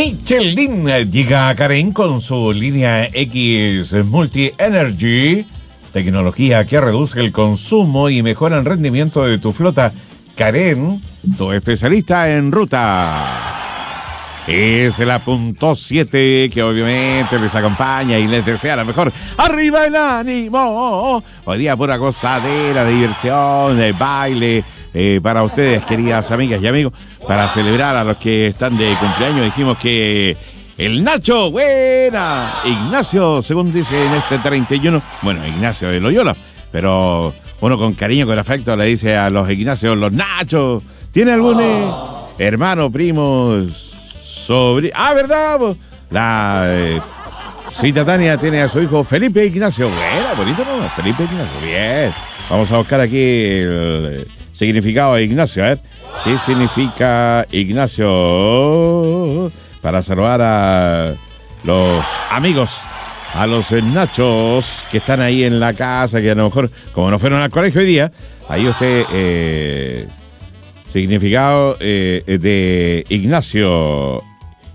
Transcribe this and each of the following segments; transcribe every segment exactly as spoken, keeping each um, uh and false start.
Michelin llega a Karen con su línea X Multi Energy, tecnología que reduce el consumo y mejora el rendimiento de tu flota. Karen, tu especialista en ruta. Es el punto siete que obviamente les acompaña y les desea la mejor. ¡Arriba el ánimo! Hoy día pura gozadera, de diversión, de baile. Eh, para ustedes, queridas amigas y amigos, para celebrar a los que están de cumpleaños, dijimos que el Nacho, buena, Ignacio, según dice en este treinta y uno, bueno, Ignacio de Loyola, pero uno con cariño, con afecto le dice a los Ignacios, los Nachos. ¿Tiene algún eh, hermano, primo, sobrino? Ah, ¿verdad? La eh, cita Tania tiene a su hijo Felipe Ignacio. Buena, bonito, ¿no? Felipe Ignacio, bien. Vamos a buscar aquí el significado de Ignacio, a ver. ¿Qué significa Ignacio? Para saludar a los amigos, a los nachos que están ahí en la casa, que a lo mejor, como no fueron al colegio hoy día, ahí usted, eh, significado eh, de Ignacio.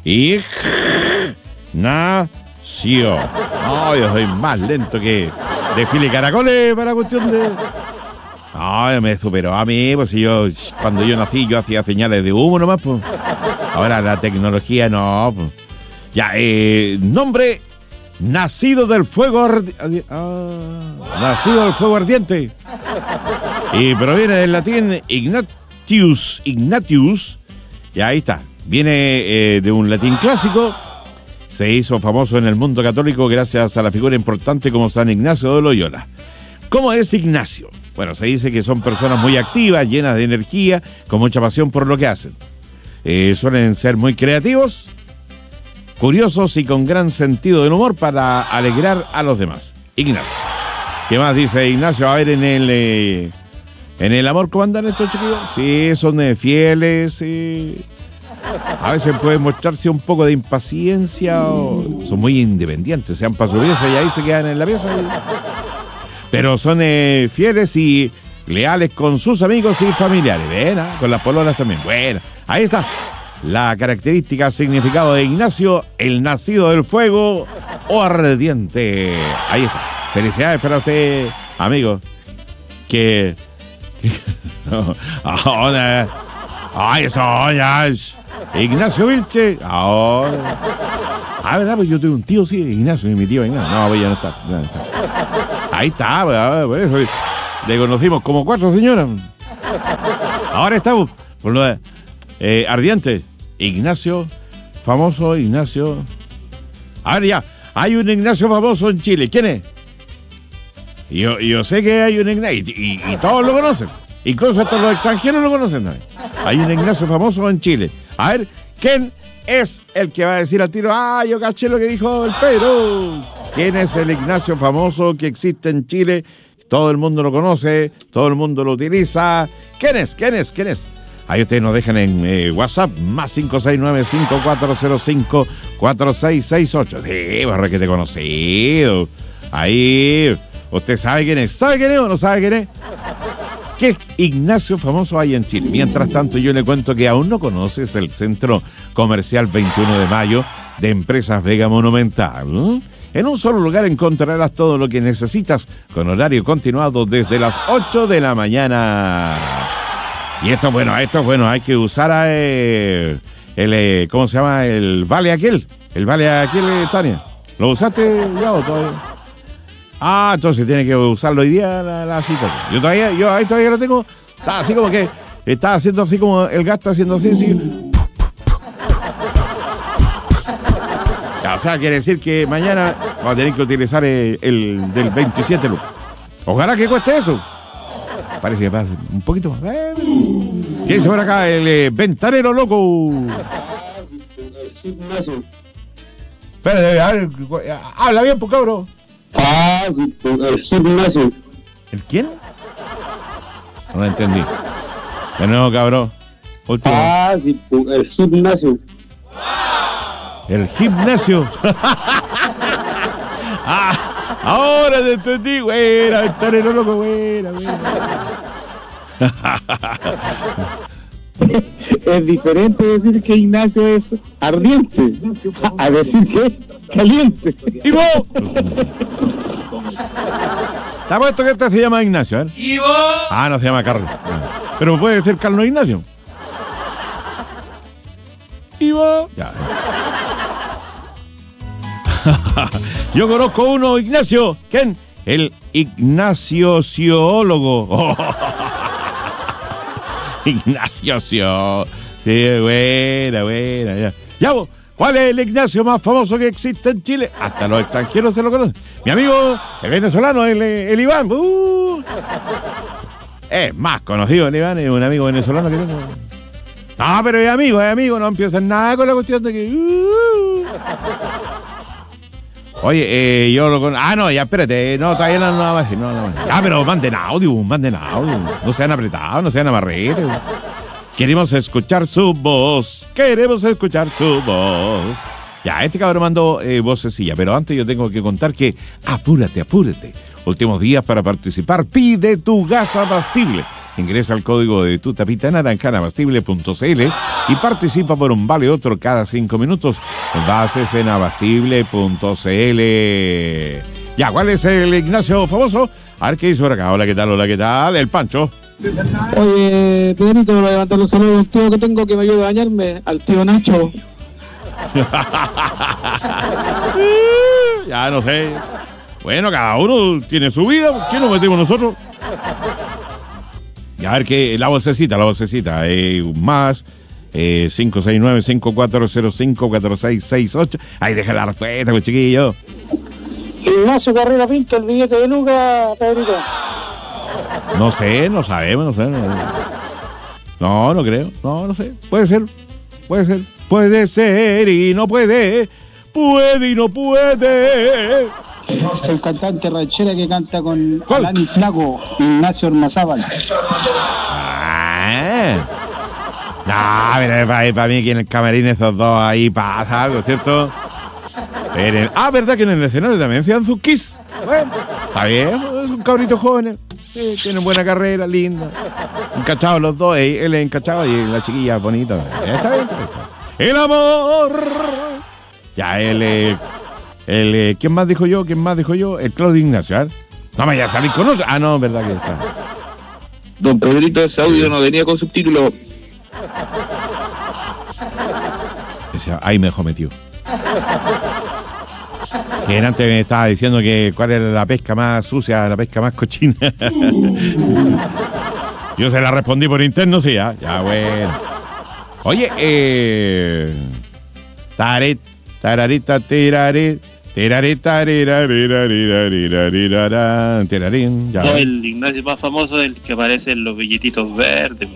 Ignacio. No, yo soy más lento que desfile caracoles para cuestión de... No, me superó a mí, pues si yo, cuando yo nací, yo hacía señales de humo nomás, pues. Ahora la tecnología no, pues. Ya, eh, nombre, nacido del fuego ardiente. Ah, nacido del fuego ardiente. Y proviene del latín Ignatius, Ignatius. Y ahí está. Viene eh, de un latín clásico. Se hizo famoso en el mundo católico gracias a la figura importante como San Ignacio de Loyola. ¿Cómo es Ignacio? Bueno, se dice que son personas muy activas, llenas de energía, con mucha pasión por lo que hacen. Eh, suelen ser muy creativos, curiosos y con gran sentido del humor para alegrar a los demás. Ignacio. ¿Qué más dice Ignacio? A ver, en el eh, en el amor, ¿cómo andan estos chiquillos? Sí, son eh, fieles, sí. A veces pueden mostrarse un poco de impaciencia o son muy independientes, sean para su pieza y ahí se quedan en la pieza. Y... pero son eh, fieles y leales con sus amigos y familiares. Ven, ¿eh? Con las pololas también. Bueno, ahí está la característica, significado de Ignacio, el nacido del fuego o ardiente. Ahí está. Felicidades para usted, amigo. Que... que no, ahora... ay, eso, ya... Ignacio Vilche. Ahora... ah, ¿verdad? Pues yo tengo un tío, sí, Ignacio, y mi tío Ignacio. No, pues ya no está. Ya no está. Ahí está, por eso le conocimos como cuatro señoras. Ahora estamos por lo de eh, ardiente. Ignacio, famoso Ignacio. A ver, ya, hay un Ignacio famoso en Chile. ¿Quién es? Yo, yo sé que hay un Ignacio, y, y, y todos lo conocen. Incluso hasta los extranjeros lo conocen también. Hay un Ignacio famoso en Chile. A ver, ¿quién es el que va a decir al tiro? Ah, yo caché lo que dijo el Pedro. ¿Quién es el Ignacio famoso que existe en Chile? Todo el mundo lo conoce, todo el mundo lo utiliza. ¿Quién es? ¿Quién es? ¿Quién es? Ahí ustedes nos dejan en eh, WhatsApp, más cinco seis nueve, cinco cuatro cero cinco, cuatro seis seis ocho. Sí, barra que te he conocido. Ahí, usted sabe quién es. ¿Sabe quién es o no sabe quién es? ¿Qué Ignacio famoso hay en Chile? Mientras tanto, yo le cuento que aún no conoces el Centro Comercial veintiuno de mayo de Empresas Vega Monumental, ¿no? En un solo lugar encontrarás todo lo que necesitas con horario continuado desde las ocho de la mañana. Y esto, bueno, esto, bueno, hay que usar a, eh, el, eh, ¿cómo se llama? El vale aquel. El vale aquel, eh, Tania. ¿Lo usaste ya o todavía? Ah, entonces tiene que usarlo hoy día la, la cita. Yo todavía, yo ahí todavía lo tengo. Está así como que, está haciendo así como el gato haciendo así, así. O sea, quiere decir que mañana va a tener que utilizar el, el del veintisiete lucas. Ojalá que cueste eso. Parece que pasa un poquito más. ¿Quién dice por acá? El eh, ventanero loco. El gimnasio. Espérate, a ver, habla bien, pues, cabrón. Fácil, el gimnasio. ¿El quién? No lo entendí. De nuevo, cabrón. Último. Fácil, el gimnasio. El gimnasio. Ah, ahora te entendí, güera, ventanero loco, güera, güera. Es diferente decir que Ignacio es ardiente a decir que es caliente. ¡Ivo! ¿Te ha puesto que este se llama Ignacio? ¿eh? ¡Ivo! Ah, no se llama Carlos. Pero puede decir Carlos Ignacio. Ivo. Ya. Yo conozco uno, Ignacio. ¿Quién? El Ignacio-ciólogo. Oh. Ignacio-ció. Sí, buena, buena. Ya. Ya, vos. ¿Cuál es el Ignacio más famoso que existe en Chile? Hasta los extranjeros se lo conocen. Mi amigo, el venezolano, el, el Iván. Uh. Es más conocido el Iván, es un amigo venezolano que tengo. No, pero es amigo, es amigo. No empiecen nada con la cuestión de que... Uh. Oye, eh, yo lo conozco... Ah, no, ya, espérate. No, todavía no, no, no, no, no. Ah, pero manden audio, manden audio. No sean apretados, no sean amarretes. Queremos escuchar su voz. Queremos escuchar su voz. Ya, este cabrón mandó eh, vocecilla, pero antes yo tengo que contar que apúrate, apúrate. Últimos días para participar. Pide tu gas abastible. Ingresa al código de tu tapita naranja en abastible punto c l y participa por un vale otro cada cinco minutos. Bases en abastible punto c l. Ya, ¿cuál es el Ignacio famoso? A ver qué hizo por acá. Hola, ¿qué tal? Hola, ¿qué tal? El Pancho. Oye, Pedrito, voy a levantar un saludo a un tío que tengo que me ayude a bañarme, al tío Nacho. Ya no sé. Bueno, cada uno tiene su vida. ¿Por qué nos metemos nosotros? Y a ver qué, la vocecita, la vocecita. Eh, más eh, cinco seis nueve, cinco cuatro cero cinco, cuatro seis seis ocho. Ahí deja la respuesta, pues, chiquillo. Ignacio Carrera Pinto, el billete de Lucas, Pedrito. No sé, no sabemos, no sé. No, no, no creo. No, no sé. Puede ser. Puede ser. Puede ser y no puede. Puede y no puede. El cantante ranchera que canta con ¿Cuál? Alanis Lago, Ignacio Ormazábal. Ah. No, pero para, para mí que en el camarín esos dos ahí pasa algo, ¿cierto? El, ah, ¿verdad que en el escenario también se dan sus kiss? Bueno, está bien, son cabritos jóvenes. Sí, tienen buena carrera, linda. Encachados los dos, él, él es encachado y la chiquilla bonita. Está bien, está bien. El amor. Ya, él, eh, el, eh, ¿quién más dijo yo? ¿Quién más dijo yo? El Claudio Ignacio, ¿eh? No me vaya a salir con eso. Ah, no, verdad que está. Don Pedrito, ese audio no venía con subtítulos. Decía, ahí me dejó metido. Que antes me estaba diciendo que cuál era la pesca más sucia, la pesca más cochina. Yo se la respondí por interno, sí, ya, ya bueno. Oye, eh... Taret, tararita, tirare, tirarita, tirarita, tirarín, ya. No, el Ignacio más famoso es el que aparece en los billetitos verdes.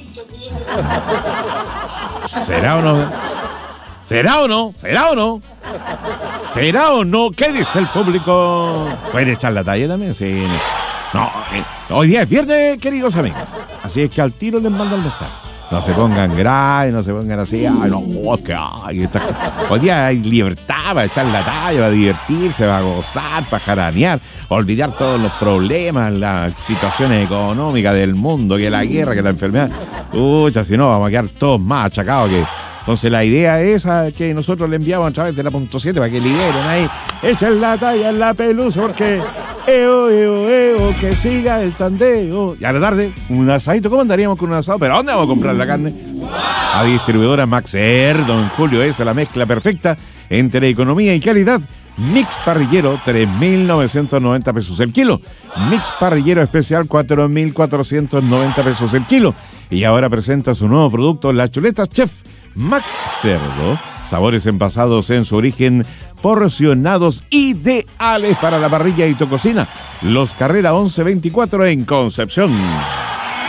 ¿Será o no? ¿Será o no? ¿Será o no? ¿Será o no? ¿Qué dice el público? ¿Puede echar la talla también? Sí. No, eh, hoy día es viernes, queridos amigos. Así es que al tiro les mando el mensaje. No se pongan graves, no se pongan así. Ay, no, que ay, esta... Hoy día hay libertad para echar la talla, para divertirse, para gozar, para jaranear, olvidar todos los problemas, las situaciones económicas del mundo, que la guerra, que la enfermedad. Pucha, si no, vamos a quedar todos más achacados que... Entonces la idea es esa que nosotros le enviamos a través de la punto siete para que liberen ahí, echen la talla en la pelusa porque eo, eo, eo, que siga el tandeo. Y a la tarde, un asadito, ¿cómo andaríamos con un asado? ¿Pero dónde vamos a comprar la carne? A distribuidora Maxer, don Julio, esa es la mezcla perfecta entre economía y calidad. Mix parrillero, tres mil novecientos noventa pesos el kilo. Mix parrillero especial, cuatro mil cuatrocientos noventa pesos el kilo. Y ahora presenta su nuevo producto, las chuletas Chef Max Cerdo, sabores envasados en su origen, porcionados ideales para la parrilla y tu cocina. Los Carrera once veinticuatro en Concepción.